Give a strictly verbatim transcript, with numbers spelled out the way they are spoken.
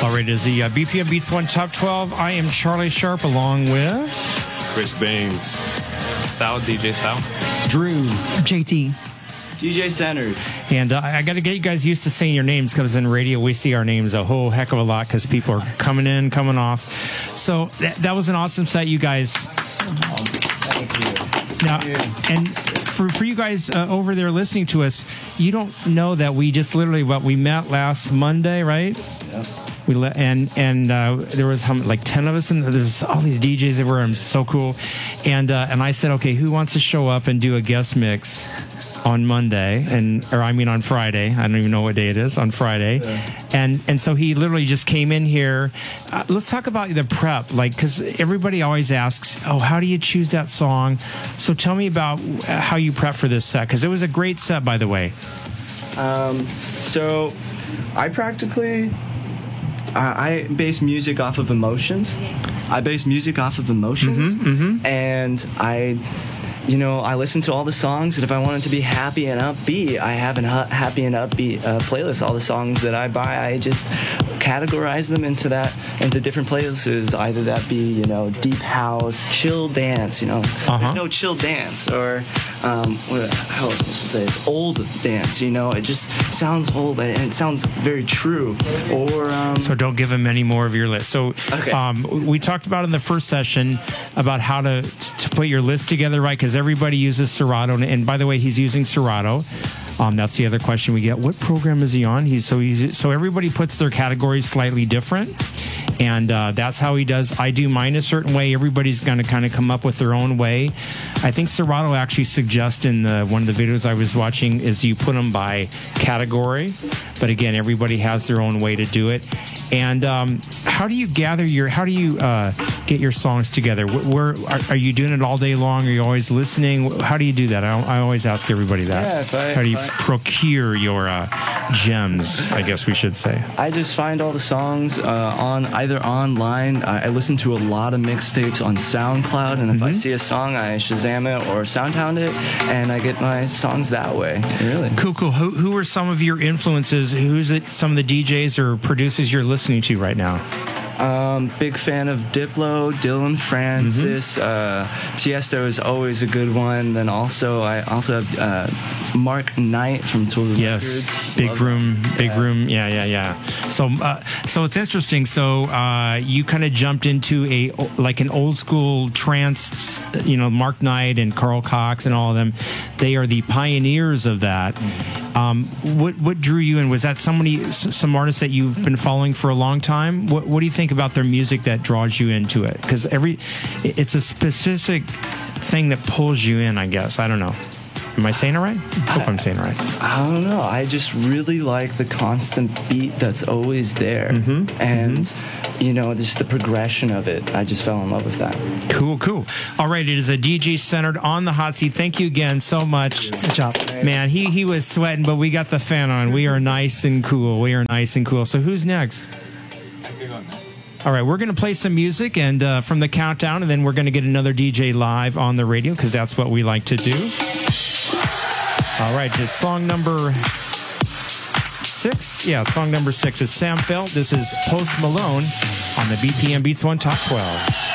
All right, is the uh, B P M Beats One Top twelve. I am Charlie Sharp along with Chris Baines, Sal, D J Sal, Drew, J T, D J Centered. And uh, I got to get you guys used to saying your names because in radio we see our names a whole heck of a lot because people are coming in, coming off. So that, that was an awesome set, you guys. Thank you. Now, Thank you. and for for you guys uh, over there listening to us, you don't know that we just literally what we met last Monday, right? Yep. We let and and uh, there was how, like ten of us, and there's all these D Js that were um, so cool. And uh, and I said, okay, who wants to show up and do a guest mix on Monday, and or I mean on Friday? I don't even know what day it is on Friday. Yeah. And and so he literally just came in here. Uh, let's talk about the prep, like because everybody always asks, oh, how do you choose that song? So tell me about how you prep for this set because it was a great set, by the way. Um, so I practically. I base music off of emotions. I base music off of emotions, mm-hmm, mm-hmm. and I, you know, I listen to all the songs. And if I wanted to be happy and upbeat, I have a ha- happy and upbeat uh, playlist. All the songs that I buy, I just categorize them into that into different playlists. Either that be, you know, deep house, chill dance. You know, uh-huh. There's no chill dance, or um, what, how was I supposed to say this? Old dance. You know, it just sounds old and it sounds very true. Or um, so don't give him any more of your list. So okay. um, we talked about in the first session about how to to put your list together, right? Because everybody uses Serato, and, and by the way, he's using Serato. Um, that's the other question we get. What program is he on? He's so he's so everybody puts their categories slightly different, and uh, that's how he does. I do mine a certain way. Everybody's going to kind of come up with their own way. I think Serato actually suggests in the, one of the videos I was watching is you put them by category, but again, everybody has their own way to do it. And um, how do you gather your? How do you uh, get your songs together? Where are, are you doing it all day long? Are you always listening? How do you do that? I, I always ask everybody that. Yeah, if I, how do you if I, procure your uh, gems? I guess we should say. I just find all the songs uh, on either online. I, I listen to a lot of mixtapes on SoundCloud, and if mm-hmm. I see a song, I Shazam it or Soundhound it, and I get my songs that way. Really cool, cool. Who who are some of your influences? Who's it? Some of the D Js or producers you're listening to right now? Um, big fan of Diplo, Dylan Francis, mm-hmm. uh, Tiesto is always a good one. Then also, I also have uh, Mark Knight from Tools yes. Records. Big Love Room, that. Big yeah. Room, yeah, yeah, yeah. So, uh, so it's interesting. So, uh, you kind of jumped into a like an old school trance. You know, Mark Knight and Carl Cox and all of them. They are the pioneers of that. Mm-hmm. Um, what what drew you in? Was that somebody, some artists that you've been following for a long time? What what do you think about their music that draws you into it? Because every it's a specific thing that pulls you in, I guess. I don't know. Am I saying it right? I hope I'm saying it right. I don't know. I just really like the constant beat that's always there. Mm-hmm. And, mm-hmm. you know, just the progression of it. I just fell in love with that. Cool, cool. All right, it is a D J Centered on the hot seat. Thank you again so much. Good job. Man, he, he was sweating, but we got the fan on. We are nice and cool. We are nice and cool. So who's next? All right, we're going to play some music and uh, from the countdown, and then we're going to get another D J live on the radio because that's what we like to do. All right, it's song number six. Yeah, song number six. It's Sam Feldt. This is Post Malone on the B P M Beats One Top twelve.